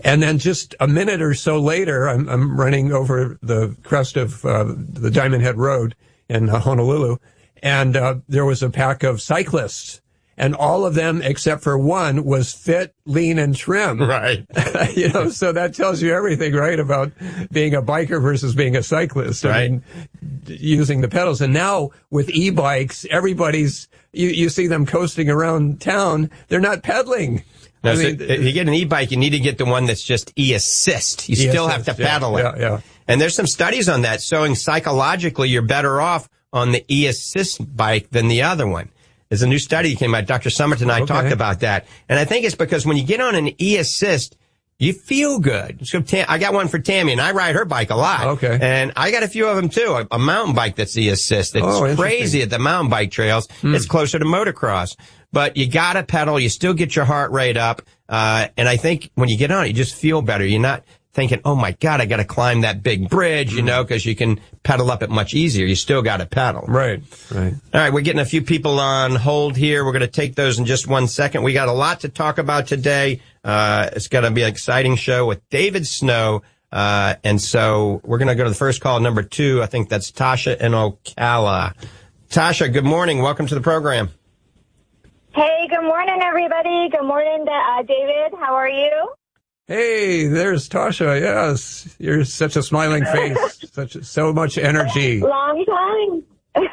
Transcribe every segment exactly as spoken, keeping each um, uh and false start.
And then just a minute or so later, I'm, I'm running over the crest of uh, the Diamond Head Road in uh, Honolulu, and uh, there was a pack of cyclists. And all of them, except for one, was fit, lean, and trim. Right. You know, so that tells you everything, right, about being a biker versus being a cyclist. Right. I mean, using the pedals. And now with e-bikes, everybody's, you, you see them coasting around town. They're not pedaling. No, I so mean, if you get an e-bike, you need to get the one that's just e-assist. You still have to pedal yeah, it. Yeah, yeah. And there's some studies on that showing psychologically you're better off on the e-assist bike than the other one. There's a new study that came out. Doctor Summert and I okay. talked about that. And I think it's because when you get on an e-assist, you feel good. So Tam, I got one for Tammy, and I ride her bike a lot. Okay. And I got a few of them, too. A, a mountain bike that's e-assist. It's oh, crazy at the mountain bike trails. Hmm. It's closer to motocross. But you got to pedal. You still get your heart rate up. Uh, and I think when you get on it, you just feel better. You're not thinking, oh, my God, I got to climb that big bridge, you know, because you can pedal up it much easier. You still got to pedal. Right, right. All right, we're getting a few people on hold here. We're going to take those in just one second. We got a lot to talk about today. Uh, it's going to be an exciting show with David Snow. Uh, and so we're going to go to the first call, number two. I think that's Tasha in Ocala. Tasha, good morning. Welcome to the program. Hey, good morning, everybody. Good morning, uh, David. How are you? Hey, there's Tasha. Yes, you're such a smiling face, such so much energy. Long time.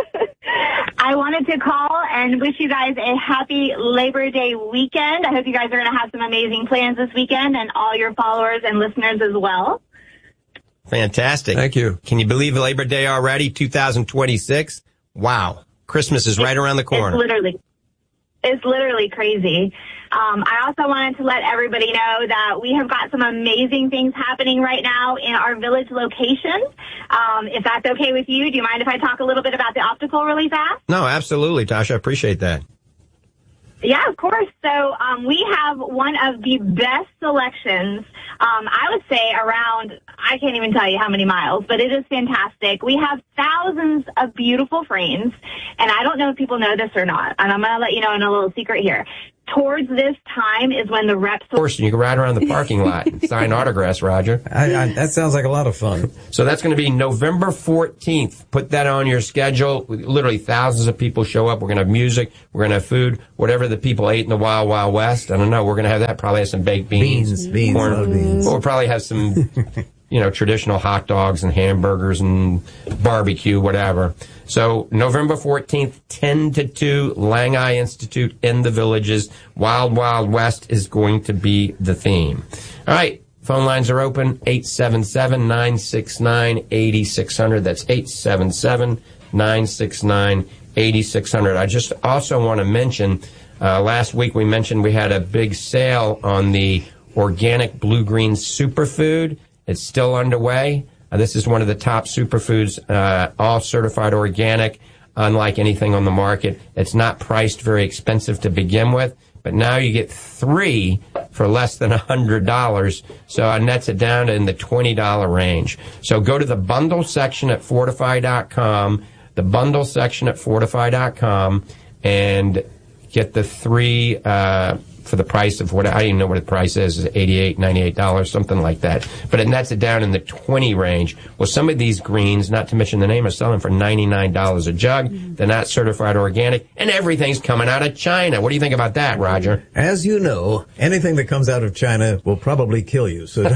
I wanted to call and wish you guys a happy Labor Day weekend. I hope you guys are going to have some amazing plans this weekend, and all your followers and listeners as well. Fantastic. Thank you. Can you believe Labor Day already, two thousand twenty-six? Wow. Christmas is right it's, around the corner. It's literally, it's literally crazy. Um, I also wanted to let everybody know that we have got some amazing things happening right now in our village location. Um, if that's okay with you, do you mind if I talk a little bit about the optical really fast? No, absolutely, Tasha. I appreciate that. Yeah, of course. So um, we have one of the best selections, um, I would say around, I can't even tell you how many miles, but it is fantastic. We have thousands of beautiful frames, and I don't know if people know this or not, and I'm going to let you know in a little secret here. Towards this time is when the reps... Of course, you can ride around the parking lot and sign autographs, Roger. I, I, that sounds like a lot of fun. So that's going to be November fourteenth. Put that on your schedule. Literally thousands of people show up. We're going to have music. We're going to have food. Whatever the people ate in the Wild Wild West. I don't know. We're going to have that. Probably have some baked beans. Beans, beans, corn, love beans. We'll probably have some... you know, traditional hot dogs and hamburgers and barbecue, whatever. So November fourteenth, ten to two, Langai Institute in the Villages. Wild Wild West is going to be the theme. All right. Phone lines are open, eight seven seven, nine six nine, eight six zero zero. That's eight seven seven, nine six nine, eight six zero zero. I just also want to mention, uh, last week we mentioned we had a big sale on the organic blue-green superfood. It's still underway. Uh, this is one of the top superfoods, uh, all certified organic, unlike anything on the market. It's not priced very expensive to begin with, but now you get three for less than one hundred dollars. So it nets it down in the twenty dollars range. So go to the bundle section at Fortify dot com, the bundle section at Fortify dot com, and get the three, uh, for the price of what, I don't even know what the price is, is eighty-eight dollars, ninety-eight dollars, something like that. But it nets it down in the twenty range. Well, some of these greens, not to mention the name, are selling for ninety-nine dollars a jug. Mm-hmm. They're not certified organic, and everything's coming out of China. What do you think about that, Roger? As you know, anything that comes out of China will probably kill you, so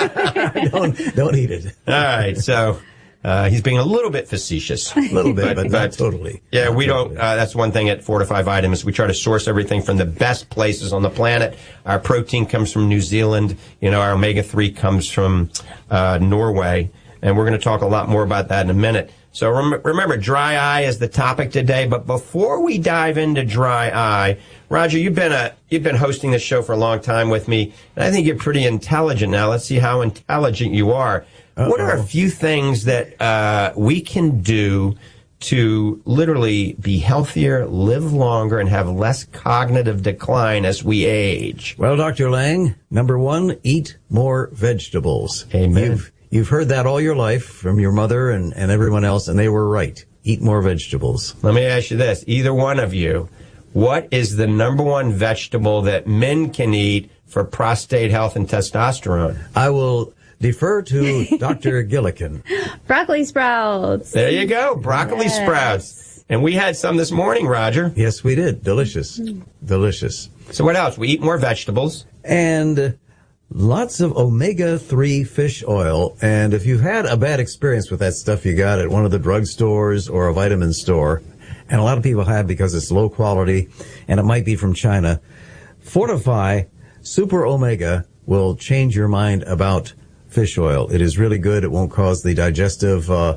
don't, don't eat it. All right, so... Uh, he's being a little bit facetious. A little bit, but, but, but not totally. Yeah, not we totally. don't, uh, that's one thing at Fortify Vitamins. We try to source everything from the best places on the planet. Our protein comes from New Zealand. You know, our omega three comes from, uh, Norway. And we're going to talk a lot more about that in a minute. So rem- remember, dry eye is the topic today. But before we dive into dry eye, Roger, you've been a, you've been hosting this show for a long time with me. And I think you're pretty intelligent now. Let's see how intelligent you are. Uh-oh. What are a few things that uh, we can do to literally be healthier, live longer, and have less cognitive decline as we age? Well, Doctor Lang, number one, eat more vegetables. Amen. You've, you've heard that all your life from your mother and, and everyone else, and they were right. Eat more vegetables. Let me ask you this. Either one of you, What is the number one vegetable that men can eat for prostate health and testosterone? I will defer to Doctor Gillikin. Broccoli sprouts. There you go, broccoli Yes. sprouts. And we had some this morning, Roger. Yes, we did. Delicious. Delicious. So what else? We eat more vegetables. And lots of omega three fish oil. And if you've had a bad experience with that stuff you got at one of the drugstores or a vitamin store, and a lot of people have because it's low quality and it might be from China, Fortify Super Omega will change your mind about fish oil. It is really good. It won't cause the digestive uh,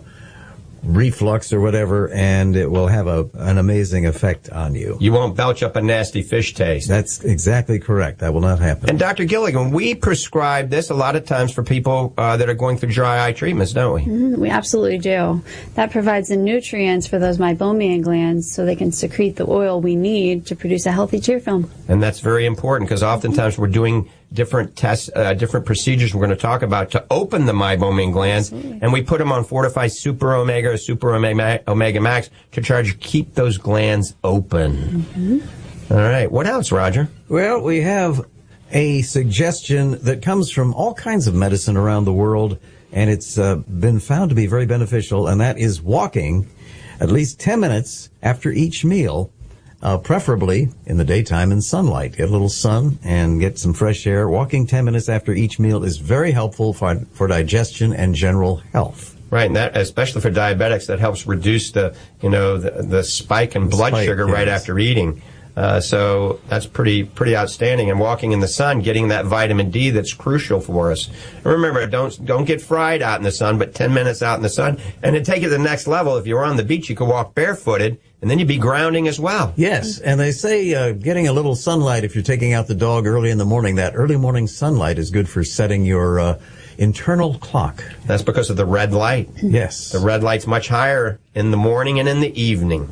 reflux or whatever, and it will have a, an amazing effect on you. You won't belch up a nasty fish taste. That's exactly correct. That will not happen. And Doctor Gilligan, we prescribe this a lot of times for people uh, that are going through dry eye treatments, don't we? Mm, we absolutely do. That provides the nutrients for those meibomian glands so they can secrete the oil we need to produce a healthy tear film. And that's very important because oftentimes we're doing different tests, uh, different procedures we're going to talk about to open the meibomian glands, Absolutely. And we put them on Fortify Super Omega or Super Omega, Omega Max to try to keep those glands open. Mm-hmm. All right. What else, Roger? Well, we have a suggestion that comes from all kinds of medicine around the world, and it's uh, been found to be very beneficial, and that is walking at least ten minutes after each meal. Uh, preferably in the daytime in sunlight. Get a little sun and get some fresh air. Walking ten minutes after each meal is very helpful for, for digestion and general health. Right, and that, especially for diabetics, that helps reduce the, you know, the, the spike in blood Spike, sugar yes. right after eating. Uh, so that's pretty pretty outstanding. And walking in the sun, getting that vitamin D that's crucial for us. And remember, don't don't get fried out in the sun, but ten minutes out in the sun. And to take it to the next level, if you were on the beach, you could walk barefooted, and then you'd be grounding as well. Yes, and they say uh, getting a little sunlight if you're taking out the dog early in the morning, that early morning sunlight is good for setting your uh, internal clock. That's because of the red light. Yes. The red light's much higher in the morning and in the evening.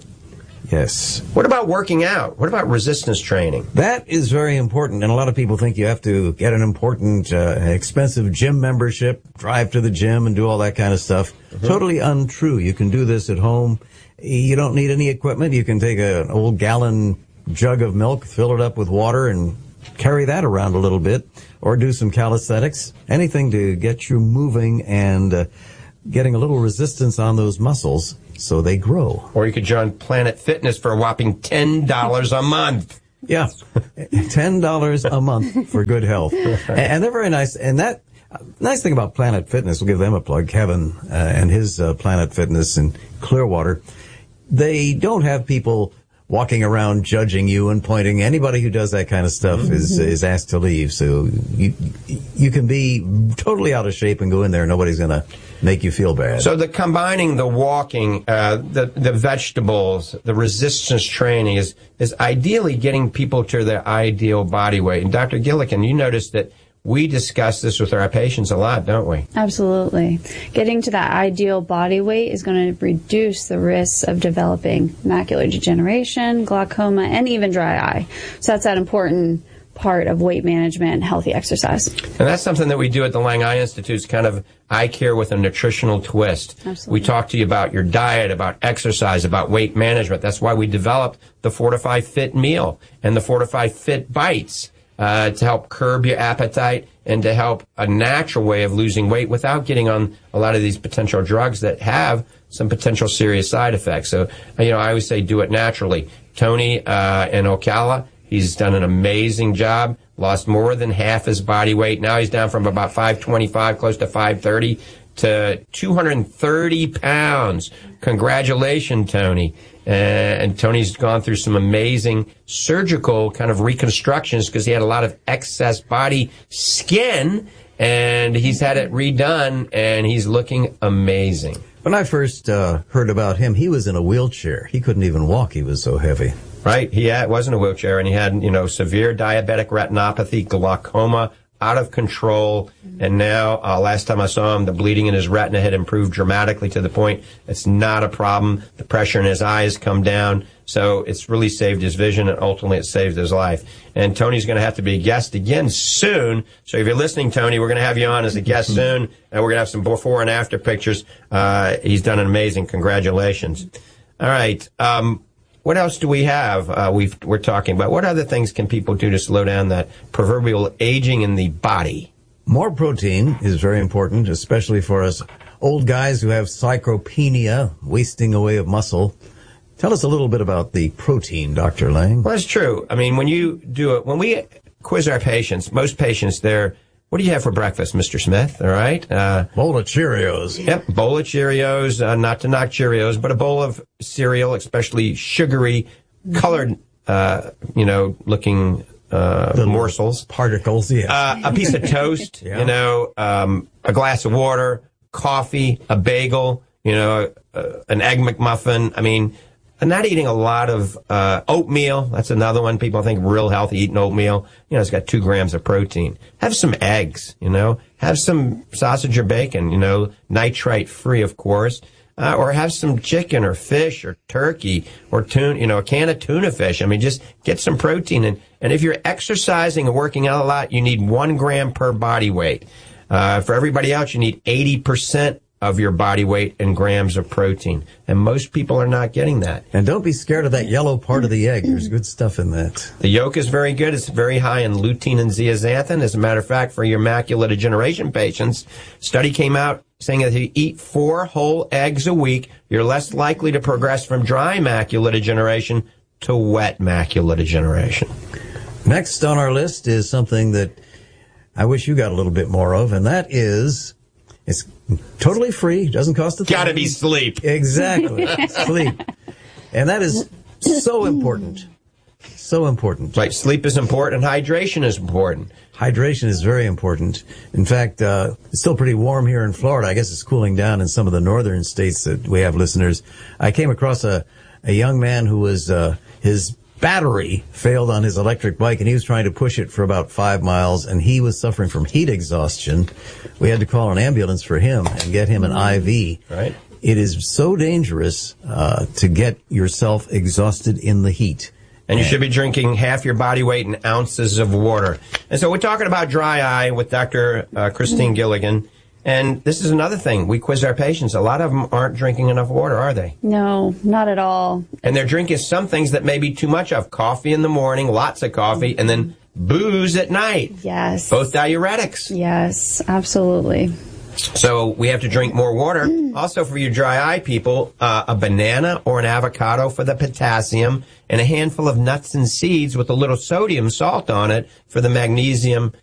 Yes. What about working out? What about resistance training? That is very important, and a lot of people think you have to get an important, uh, expensive gym membership, drive to the gym and do all that kind of stuff. Mm-hmm. Totally untrue. You can do this at home. You don't need any equipment. You can take a, an old gallon jug of milk, fill it up with water, and carry that around a little bit, or do some calisthenics. Anything to get you moving and uh, getting a little resistance on those muscles so they grow. Or you could join Planet Fitness for a whopping ten dollars a month. Yeah, ten dollars a month for good health. And they're very nice. And that uh, nice thing about Planet Fitness, we'll give them a plug, Kevin uh, and his uh, Planet Fitness in Clearwater. They don't have people walking around judging you and pointing. Anybody who does that kind of stuff mm-hmm. is is asked to leave. So you you can be totally out of shape and go in there. Nobody's going to make you feel bad. So the combining the walking, uh, the the vegetables, the resistance training is is ideally getting people to their ideal body weight. And Doctor Gillikin, you noticed that we discuss this with our patients a lot, don't we? Absolutely. Getting to that ideal body weight is going to reduce the risks of developing macular degeneration, glaucoma, and even dry eye. So that's that important part of weight management and healthy exercise. And that's something that we do at the Lang Eye Institute's kind of eye care with a nutritional twist. Absolutely. We talk to you about your diet, about exercise, about weight management. That's why we developed the Fortify Fit meal and the Fortify Fit Bites. Uh, to help curb your appetite and to help a natural way of losing weight without getting on a lot of these potential drugs that have some potential serious side effects. So, you know, I always say do it naturally. Tony uh, in Ocala, he's done an amazing job, lost more than half his body weight. Now he's down from about five twenty-five, close to five thirty, to two hundred thirty pounds. Congratulations, Tony. Uh, and Tony's gone through some amazing surgical kind of reconstructions because he had a lot of excess body skin, and he's had it redone, and he's looking amazing. When I first uh, heard about him, he was in a wheelchair. He couldn't even walk. He was so heavy. Right. He had, was in a wheelchair, and he had, you know, severe diabetic retinopathy, glaucoma, out of control, and now, uh, last time I saw him, the bleeding in his retina had improved dramatically to the point it's not a problem. The pressure in his eyes come down, so it's really saved his vision, and ultimately it saved his life. And Tony's going to have to be a guest again soon, so if you're listening, Tony, we're going to have you on as a guest soon, and we're going to have some before and after pictures. Uh, he's done an amazing. Congratulations. All right. Um, what else do we have? Uh, we've, we're talking about what other things can people do to slow down that proverbial aging in the body? More protein is very important, especially for us old guys who have sarcopenia, wasting away of muscle. Tell us a little bit about the protein, Doctor Lang. Well, that's true. I mean, when you do it, when we quiz our patients, most patients, they're, what do you have for breakfast, Mister Smith? All right. Uh, bowl of Cheerios. Yep. Bowl of Cheerios, uh, not to knock Cheerios, but a bowl of cereal, especially sugary, colored, uh, you know, looking, uh, the morsels. Particles, yes. Uh, a piece of toast, yeah. you know, um, a glass of water, coffee, a bagel, you know, uh, an egg McMuffin. I mean, I'm not eating a lot of uh oatmeal. That's another one. People think real healthy eating oatmeal. You know, it's got two grams of protein. Have some eggs, you know. Have some sausage or bacon, you know, nitrite free, of course. Uh, or have some chicken or fish or turkey or tuna, you know, a can of tuna fish. I mean, just get some protein. And, and if you're exercising and working out a lot, you need one gram per body weight. Uh, for everybody else, you need eighty percent of your body weight in grams of protein. And most people are not getting that. And don't be scared of that yellow part of the egg. There's good stuff in that. The yolk is very good. It's very high in lutein and zeaxanthin. As a matter of fact, for your macular degeneration patients, study came out saying that if you eat four whole eggs a week, you're less likely to progress from dry macular degeneration to wet macular degeneration. Next on our list is something that I wish you got a little bit more of, and that is, it's totally free, doesn't cost a thing. Gotta be sleep. Exactly. Sleep. And that is so important. So important. Right. Sleep is important. Hydration is important. Hydration is very important. In fact, uh, it's still pretty warm here in Florida. I guess it's cooling down in some of the northern states that we have listeners. I came across a, a young man who was, uh, his battery failed on his electric bike, and he was trying to push it for about five miles, and he was suffering from heat exhaustion. We had to call an ambulance for him and get him an I V. Right. It is so dangerous uh, to get yourself exhausted in the heat. And you should be drinking half your body weight in ounces of water. And so we're talking about dry eye with Doctor Uh, Christine Gilligan. And this is another thing. We quiz our patients. A lot of them aren't drinking enough water, are they? No, not at all. And they're drinking some things that may be too much of. Coffee in the morning, lots of coffee, and then booze at night. Yes. Both diuretics. Yes, absolutely. So we have to drink more water. Also, for you dry eye people, uh, a banana or an avocado for the potassium, and a handful of nuts and seeds with a little sodium salt on it for the magnesium